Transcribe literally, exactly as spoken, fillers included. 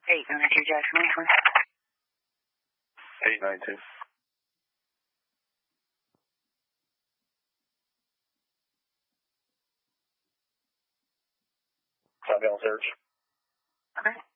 eight nine two Jackson Ranchland. eight nine two. Copy on search. Okay.